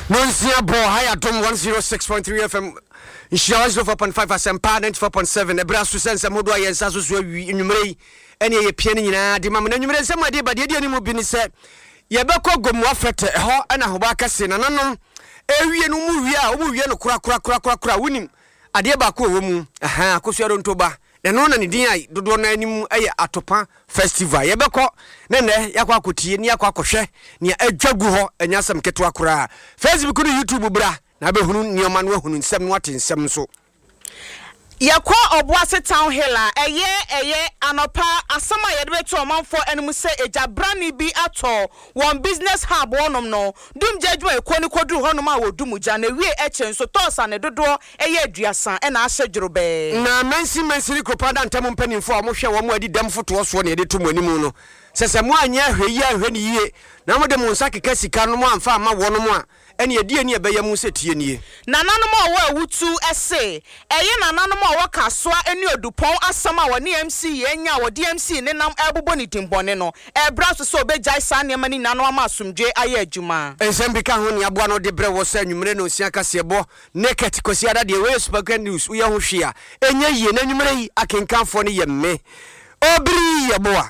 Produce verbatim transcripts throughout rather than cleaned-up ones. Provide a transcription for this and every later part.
Nonsia Bo Haya Dom one oh six point three F M. Insurance four point five Asempa ninety-four point seven. Ebrasu sense modwa yensa so so nwumrei ene ye pie nyina de mam na nwumrei sem ade ba de de animu bi ni se ye bekọ gomu afete ho ana ho ba kase na nanom ewie no mu wie a o mu wie no kura kura kura kura kura wunim ade ba ko wo mu aha akosuaro ntoba na no na ne din ai dodo na anim eye atopa festival ye bekọ ne ne yakwa akotie ne yakwa akohwe ne adwagu ho anyasam keto akura Facebook no YouTube bra na be hunu nioma no hunu nsem no atensem so yakwa Obuase Town Hill eye eye anopa asama ye de beto omanfo enum se eja brani bi ato one business hub wonom no dum jadwuma ekoni kodu honom a wodumuja na wie echen so tosa ne dodo eye aduasan e na ahye dworobe na mansi mansi kopada ntam mpanimfo a mo hwe wo mo adi dem foto so ne de to manimu no sese mo anya ahwe yi ahwe ne yie na mo de mo nsa keka sika no mo amfa ama wonom a ene yedi eni ebeye mu setie nie nananom a wo awutu ese eye nananom a wo kasoa eni odupon asama wo ne M C yenya wo D M C ne nam ebubo ni timbone no ebra so so obejai san ne mani nano ama asumdwe aye adwuma ensem bika ho ne aboa no de bre wo sa nwumre no sia kasebo naked kosi ada de we spoken news wo ye ho hwe a enya yie na nwumre yi akenkanfo ne ye me obri ye boa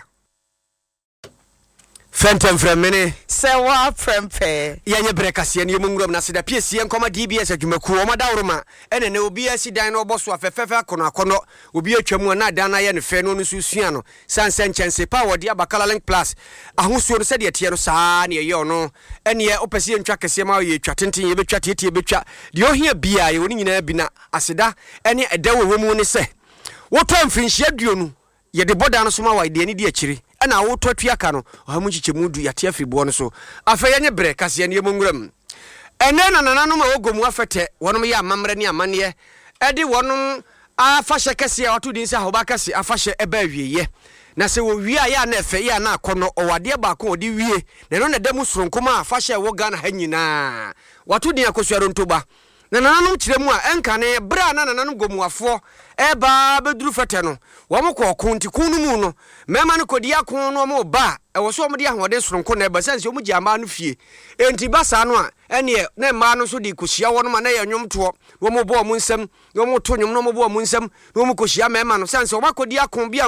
Fentem fremene sewa prempe yenye brekase ne mungurom na seda piesie nkoma D B S adwumaku o madawroma ene ne obi asidan no oboso afefefe akono akono obi atwamu na dan na ye ne fe no no susua no sanse nchense pa wodi abakala link plus ahosuo no sede tie no saa ne ye ono ene ye opese ntwa kese ma ye twa tenten ye betwa tie tie betwa de ohia bia ye woni nyina bi na aseda ene edawo wemu ne se woto mfinhia duonu ye de boda no so ma wa de ani de akiri na woto aka no hamu chichemu du yate afibo no so afa yenye bre kase ne munguram ene na nananom a wogomu afete wonom ya amamre ne amane e de wonom afa hyekase a wato din se ahoba kase afa hye eba wieye na se wo wie a ya na efe ya na akono owade ba ko odi wie na no na demu soronkoma afa hye wo Ghana ha nyina wato din akosuaro ntoba na nananom kiremu a enka ne bra na nananom gomuafo eba beduru fete no wo mo ko konti kunu mu no mema no kodi akon no mo ba e wo so mo de ahode soronko na eba sanse mo giama no fie enti basa no a ene na ma no so de kosia wo no ma na ye nwomto wo mo bo mo nsam wo mo to nwom no mo bo mo nsam wo mo kosia mema no sanse wo makodi akon bia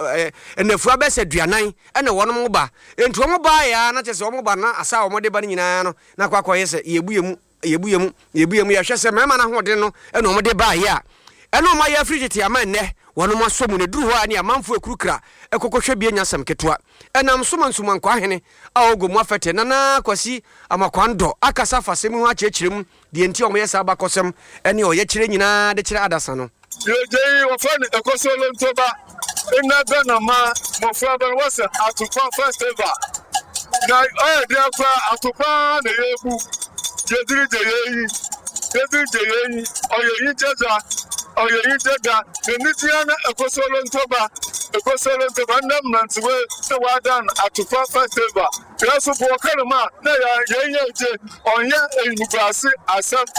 enafu abese duanan ene wo no mo ba enti wo mo ba ya na tese wo mo ba na asa wo mo de ba nyina no na kwa kwa yese yebuyemu yebuyemu yebuyemu ya hwese mema na hode no ene wo mo de ba ya eno ma ya frigiti ama nne wono ma so mu ne duru ho ani amanfo ekurukra ekokохwe bia nyasam ketwa enam so mansuma nkwa hene a ogomu afete nana kwasi amakwando akasa fasem ho achechirem de enti omo yesa abakosem ene o ye kire nyina de kire adasa no yeje wo fa ne ekosolo ntoba ina Ghana ma mo fa ba wasa atupa festival na o de akwa atupa na yebu jediri je yeyi jediri je yeyi o yeyi jaza oyo yitega enitiana ekosolo ntoba ekosolo ntoba ndamnantwe se wadan atufa festival yaso bo kalma na ya yenye je onye enubasi asam